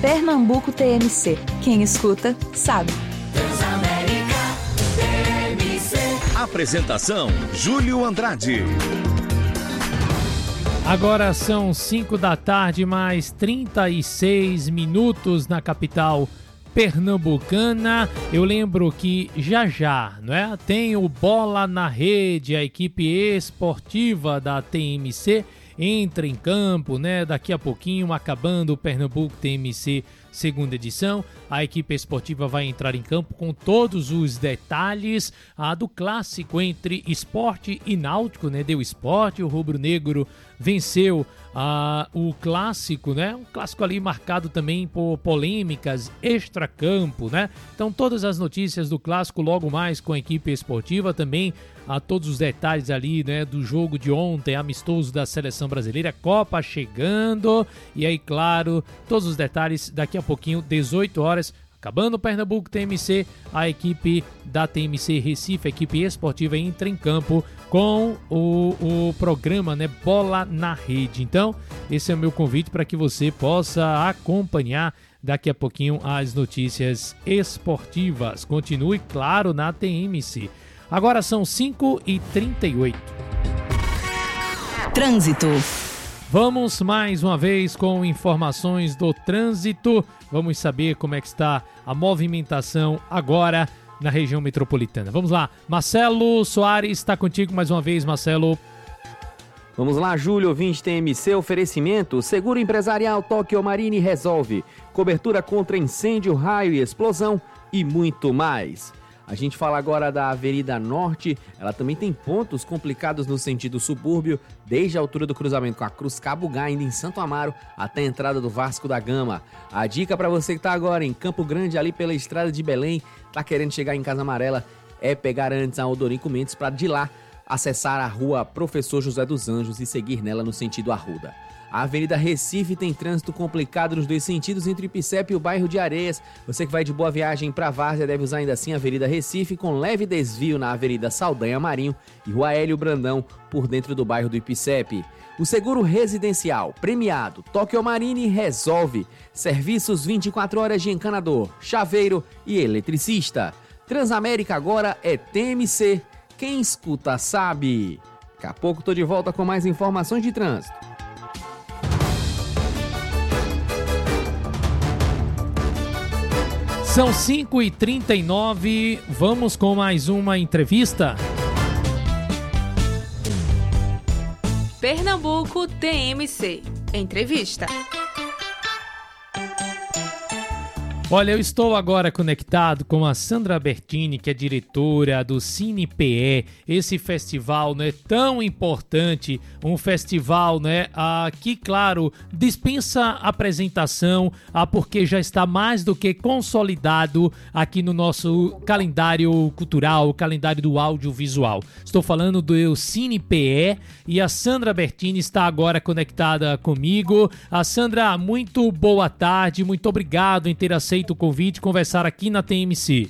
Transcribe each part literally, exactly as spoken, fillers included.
Pernambuco T M C. Quem escuta, sabe. Transamérica T M C. Apresentação, Júlio Andrade. Agora são cinco da tarde, mais trinta e seis minutos na capital pernambucana. Eu lembro que já já, não é? Tem o Bola na Rede, a equipe esportiva da T M C entra em campo, né? Daqui a pouquinho, acabando o Pernambuco T M C segunda edição, a equipe esportiva vai entrar em campo com todos os detalhes ah, do clássico entre Sport e Náutico, né? Deu Sport, o rubro-negro venceu ah, o clássico, né? Um clássico ali marcado também por polêmicas extracampo, né? Então todas as notícias do clássico logo mais com a equipe esportiva, também a todos os detalhes ali, né, do jogo de ontem, amistoso da Seleção Brasileira, Copa chegando, e aí, claro, todos os detalhes daqui a pouquinho, dezoito horas, acabando o Pernambuco T M C, a equipe da T M C Recife, a equipe esportiva, entra em campo com o, o programa, né, Bola na Rede. Então, esse é o meu convite para que você possa acompanhar daqui a pouquinho as notícias esportivas. Continue, claro, na T M C. Agora são cinco e trinta e oito. Trânsito. Vamos mais uma vez com informações do trânsito. Vamos saber como é que está a movimentação agora na região metropolitana. Vamos lá, Marcelo Soares está contigo mais uma vez, Marcelo. Vamos lá, Júlio, ouvinte T M C, oferecimento, seguro empresarial Tóquio Marine resolve, cobertura contra incêndio, raio e explosão e muito mais. A gente fala agora da Avenida Norte, ela também tem pontos complicados no sentido subúrbio, desde a altura do cruzamento com a Cruz Cabugá, indo em Santo Amaro, até a entrada do Vasco da Gama. A dica para você que está agora em Campo Grande, ali pela estrada de Belém, tá querendo chegar em Casa Amarela, é pegar antes a Odorico Mendes para de lá acessar a rua Professor José dos Anjos e seguir nela no sentido Arruda. A Avenida Recife tem trânsito complicado nos dois sentidos entre o Ipicep e o bairro de Areias. Você que vai de Boa Viagem para Várzea deve usar ainda assim a Avenida Recife, com leve desvio na Avenida Saldanha Marinho e Rua Hélio Brandão, por dentro do bairro do Ipicep. O seguro residencial premiado Tóquio Marine resolve. Serviços vinte e quatro horas de encanador, chaveiro e eletricista. Transamérica agora é T M C. Quem escuta sabe. Daqui a pouco tô de volta com mais informações de trânsito. São cinco e trinta e nove, vamos com mais uma entrevista. Pernambuco T M C. Entrevista. Olha, eu estou agora conectado com a Sandra Bertini, que é diretora do Cine P E, esse festival, né, tão importante, um festival, né, ah, que, claro, dispensa apresentação, ah, porque já está mais do que consolidado aqui no nosso calendário cultural, o calendário do audiovisual. Estou falando do Cine P E e a Sandra Bertini está agora conectada comigo. A Sandra, muito boa tarde, muito obrigado em ter aceito o convite, conversar aqui na T M C.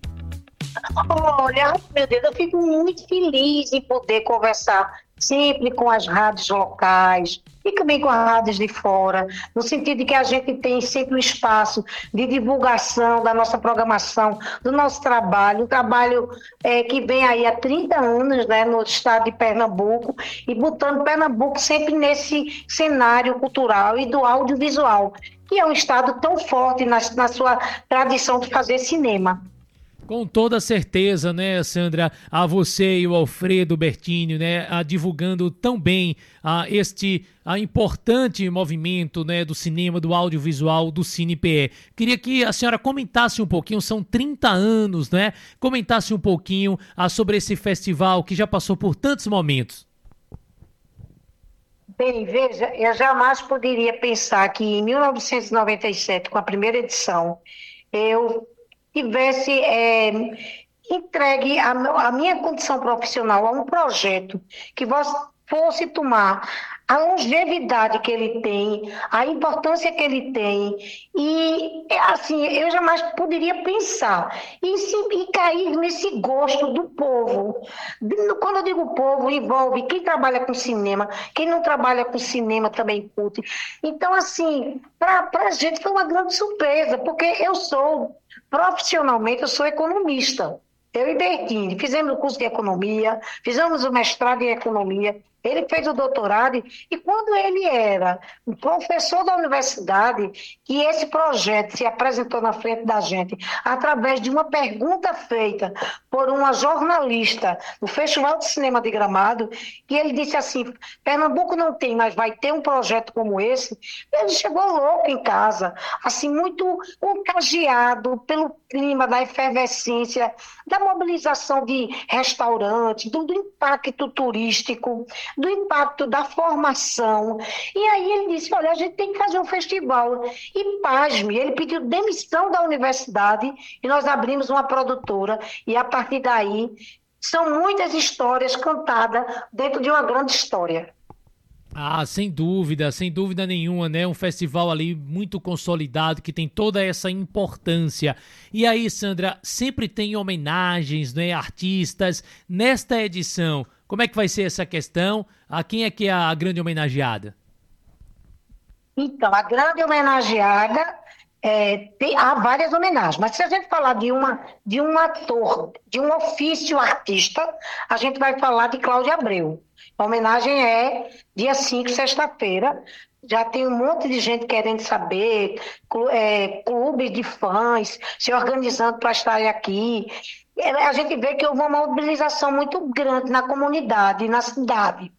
Olha, meu Deus, eu fico muito feliz em poder conversar sempre com as rádios locais e também com as rádios de fora, no sentido de que a gente tem sempre um espaço de divulgação da nossa programação, do nosso trabalho, um trabalho é, que vem aí há trinta anos, né, no estado de Pernambuco, e botando Pernambuco sempre nesse cenário cultural e do audiovisual, que é um estado tão forte na, na sua tradição de fazer cinema. Com toda certeza, né, Sandra, a você e o Alfredo Bertini, né, a, divulgando tão bem a, este a importante movimento, né, do cinema, do audiovisual, do Cine P E. Queria que a senhora comentasse um pouquinho, são trinta anos, né, comentasse um pouquinho a, sobre esse festival que já passou por tantos momentos. Bem, veja, eu jamais poderia pensar que em mil novecentos e noventa e sete, com a primeira edição, eu tivesse é, entregue a, a minha condição profissional a um projeto que fosse tomar a longevidade que ele tem, a importância que ele tem. E, assim, eu jamais poderia pensar em, se, em cair nesse gosto do povo. Quando eu digo povo, envolve quem trabalha com cinema, quem não trabalha com cinema também curte. Então, assim, para a gente foi uma grande surpresa, porque eu sou, profissionalmente, eu sou economista. Eu e Bertini fizemos o curso de economia, fizemos o mestrado em economia, ele fez o doutorado, e quando ele era um professor da universidade, que esse projeto se apresentou na frente da gente, através de uma pergunta feita por uma jornalista no Festival de Cinema de Gramado, que ele disse assim, Pernambuco não tem, mas vai ter um projeto como esse. Ele chegou louco em casa, assim, muito contagiado pelo clima da efervescência, da mobilização de restaurantes, do, do impacto turístico, do impacto da formação. E aí ele disse, olha, a gente tem que fazer um festival. E pasme, ele pediu demissão da universidade e nós abrimos uma produtora. E a partir daí, são muitas histórias contadas dentro de uma grande história. Ah, sem dúvida, sem dúvida nenhuma, né? Um festival ali muito consolidado, que tem toda essa importância. E aí, Sandra, sempre tem homenagens, né? Artistas. Nesta edição, como é que vai ser essa questão? A quem é que é a grande homenageada? Então, a grande homenageada, é, tem, há várias homenagens, mas se a gente falar de, uma, de um ator, de um ofício artista, a gente vai falar de Cláudio Abreu. A homenagem é dia cinco, sexta-feira. Já tem um monte de gente querendo saber, é, clubes de fãs se organizando para estarem aqui. A gente vê que houve uma mobilização muito grande na comunidade, na cidade.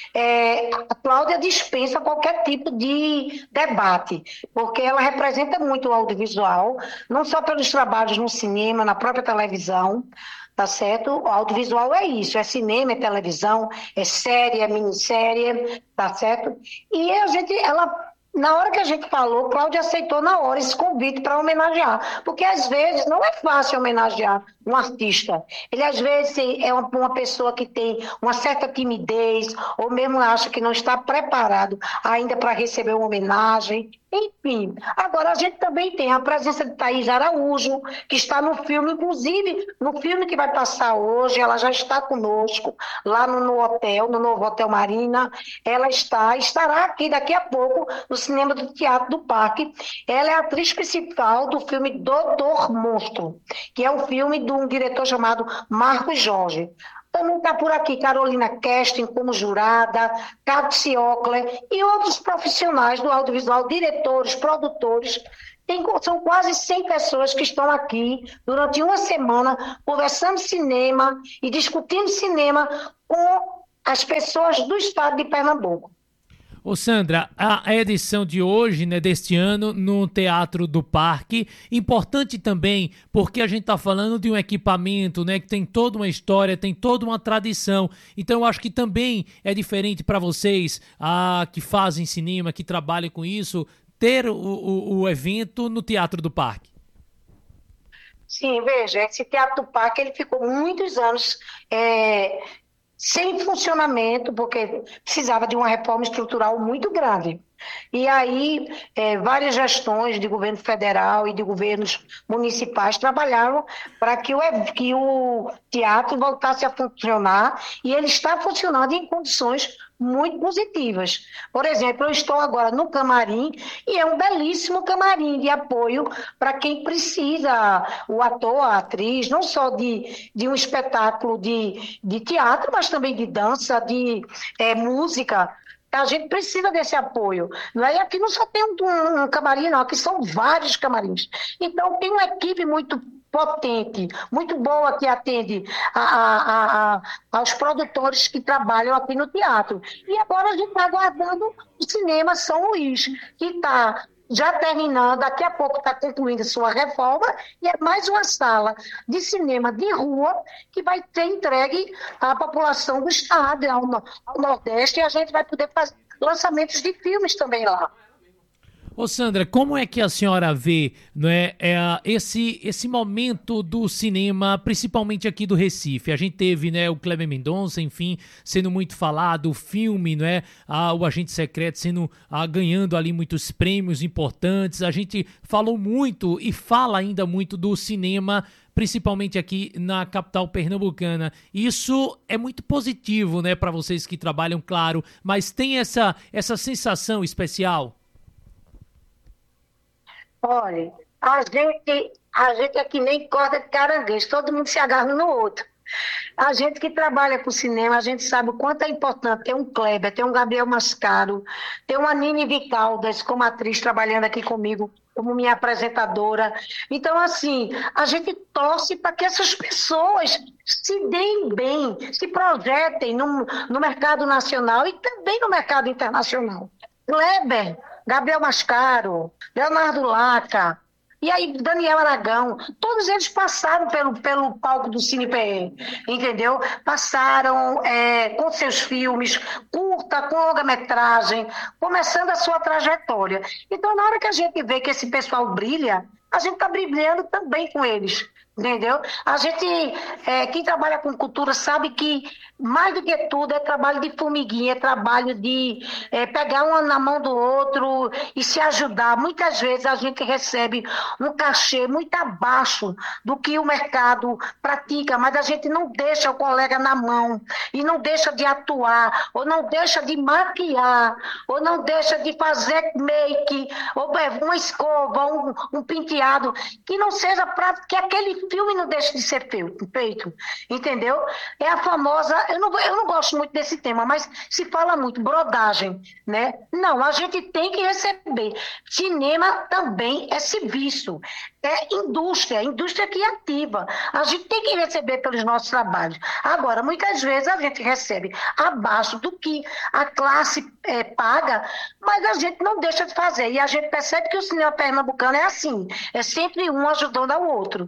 É, a Cláudia dispensa qualquer tipo de debate, porque ela representa muito o audiovisual, não só pelos trabalhos no cinema, na própria televisão, tá certo? O audiovisual é isso, é cinema, é televisão, é série, é minissérie, tá certo? E a gente, ela... Na hora que a gente falou, Cláudia aceitou na hora esse convite para homenagear, porque às vezes não é fácil homenagear um artista. Ele às vezes é uma, uma pessoa que tem uma certa timidez, ou mesmo acha que não está preparado ainda para receber uma homenagem. Enfim, agora a gente também tem a presença de Thaís Araújo, que está no filme, inclusive no filme que vai passar hoje, ela já está conosco, lá no, no hotel, no novo Hotel Marina. Ela está, estará aqui daqui a pouco no cinema do Teatro do Parque. Ela é a atriz principal do filme Doutor Monstro, que é um filme de um diretor chamado Marcos Jorge. Também está por aqui Carolina Kestin como jurada, Cato Ciocler e outros profissionais do audiovisual, diretores, produtores. Tem, são quase cem pessoas que estão aqui durante uma semana conversando cinema e discutindo cinema com as pessoas do estado de Pernambuco. Ô Sandra, a edição de hoje, né, deste ano, no Teatro do Parque, importante também porque a gente está falando de um equipamento, né, que tem toda uma história, tem toda uma tradição. Então eu acho que também é diferente para vocês ah, que fazem cinema, que trabalham com isso, ter o, o, o evento no Teatro do Parque. Sim, veja, esse Teatro do Parque ele ficou muitos anos... É... sem funcionamento, porque precisava de uma reforma estrutural muito grande. E aí, é, várias gestões de governo federal e de governos municipais trabalharam para que o, que o teatro voltasse a funcionar, e ele está funcionando em condições muito positivas. Por exemplo, eu estou agora no camarim, e é um belíssimo camarim de apoio para quem precisa, o ator, a atriz, não só de, de um espetáculo de, de teatro, mas também de dança, de é, música. A gente precisa desse apoio. Não é? E aqui não só tem um, um camarim, não. Aqui são vários camarins. Então, tem uma equipe muito potente, muito boa, que atende a, a, a, aos produtores que trabalham aqui no teatro. E agora a gente está aguardando o Cinema São Luís, que está já terminando, daqui a pouco está concluindo sua reforma, e é mais uma sala de cinema de rua que vai ser entregue à população do estado, ao, ao Nordeste, e a gente vai poder fazer lançamentos de filmes também lá. Ô Sandra, como é que a senhora vê, não é, é, esse, esse momento do cinema, principalmente aqui do Recife? A gente teve, né, o Kleber Mendonça, enfim, sendo muito falado, o filme, não é, ah, o Agente Secreto sendo, ah, ganhando ali muitos prêmios importantes. A gente falou muito e fala ainda muito do cinema, principalmente aqui na capital pernambucana. Isso é muito positivo, né, para vocês que trabalham, claro, mas tem essa, essa sensação especial? Olha, a gente, a gente é que nem corda de caranguejo, todo mundo se agarra um no outro. A gente que trabalha com cinema, a gente sabe o quanto é importante ter um Kleber, ter um Gabriel Mascaro, ter uma Nini Vicaldas como atriz trabalhando aqui comigo, como minha apresentadora. Então, assim, a gente torce para que essas pessoas se deem bem, se projetem no, no mercado nacional e também no mercado internacional. Kleber, Gabriel Mascaro, Leonardo Laca, e aí Daniel Aragão, todos eles passaram pelo, pelo palco do Cine P E, entendeu? Passaram é, com seus filmes, curta, com longa-metragem, começando a sua trajetória. Então, na hora que a gente vê que esse pessoal brilha, a gente está brilhando também com eles. Entendeu? A gente, é, quem trabalha com cultura sabe que mais do que tudo é trabalho de formiguinha, é trabalho de é, pegar um na mão do outro e se ajudar. Muitas vezes a gente recebe um cachê muito abaixo do que o mercado pratica, mas a gente não deixa o colega na mão e não deixa de atuar, ou não deixa de maquiar, ou não deixa de fazer make, ou uma escova, um, um penteado, que não seja para que aquele filme não deixa de ser feito, entendeu? É a famosa, eu não, eu não gosto muito desse tema, mas se fala muito, brodagem, né? Não, a gente tem que receber. Cinema também é serviço, é indústria, indústria criativa. A gente tem que receber pelos nossos trabalhos. Agora, muitas vezes a gente recebe abaixo do que a classe é, paga, mas a gente não deixa de fazer. E a gente percebe que o cinema pernambucano é assim, é sempre um ajudando ao outro.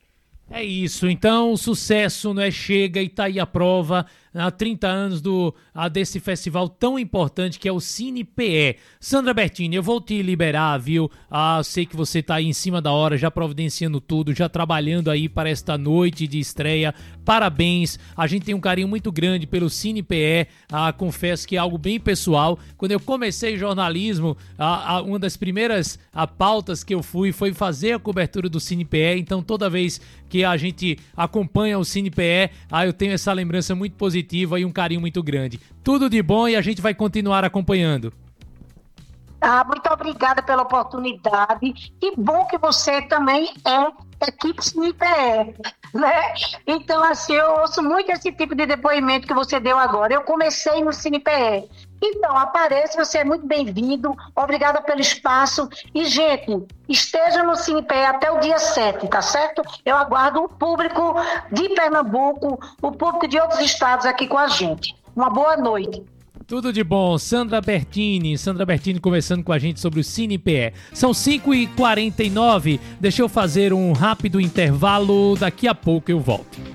É isso, então o sucesso, né, chega e tá aí a prova há trinta anos do, a, desse festival tão importante que é o Cine P E. Sandra Bertini, eu vou te liberar, viu? Ah, sei que você tá aí em cima da hora, já providenciando tudo, já trabalhando aí para esta noite de estreia. Parabéns, a gente tem um carinho muito grande pelo Cine P E, ah, confesso que é algo bem pessoal. Quando eu comecei jornalismo, ah, ah, uma das primeiras ah, pautas que eu fui foi fazer a cobertura do Cine P E, então toda vez que a gente acompanha o Cine P E, ah, eu tenho essa lembrança muito positiva e um carinho muito grande. Tudo de bom e a gente vai continuar acompanhando. Ah, muito obrigada pela oportunidade. Que bom que você também é equipe Cine P E, né? Então, assim, eu ouço muito esse tipo de depoimento que você deu agora. Eu comecei no Cine P E. Então, apareça, você é muito bem-vindo. Obrigada pelo espaço. E, gente, esteja no Cine P E até o dia sete, tá certo? Eu aguardo o público de Pernambuco, o público de outros estados aqui com a gente. Uma boa noite. Tudo de bom, Sandra Bertini, Sandra Bertini conversando com a gente sobre o Cine P E. São cinco e quarenta e nove, deixa eu fazer um rápido intervalo, daqui a pouco eu volto.